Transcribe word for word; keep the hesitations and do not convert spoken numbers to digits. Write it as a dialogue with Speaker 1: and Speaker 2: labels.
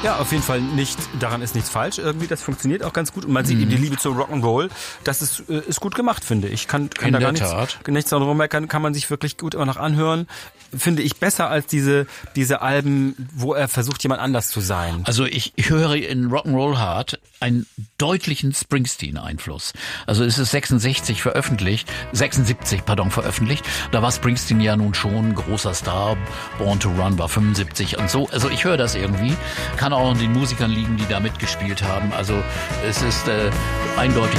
Speaker 1: Ja, auf jeden Fall nicht, daran ist nichts falsch irgendwie, das funktioniert auch ganz gut und man sieht mhm. eben die Liebe zum Rock'n'Roll, das ist, ist gut gemacht, finde ich. Kann, kann
Speaker 2: In
Speaker 1: da gar
Speaker 2: der
Speaker 1: nichts,
Speaker 2: Tat.
Speaker 1: nichts dran rummeckern, kann man sich wirklich gut immer noch anhören. Finde ich besser als diese, diese Alben, wo er versucht, jemand anders zu sein.
Speaker 2: Also ich höre in Rock'n'Roll Heart einen deutlichen Springsteen-Einfluss. Also es ist sechsundsechzig veröffentlicht, sechsundsiebzig, pardon, veröffentlicht. Da war Springsteen ja nun schon ein großer Star. Born to Run war fünfundsiebzig und so. Also ich höre das irgendwie. Kann auch an den Musikern liegen, die da mitgespielt haben. Also es ist äh, eindeutig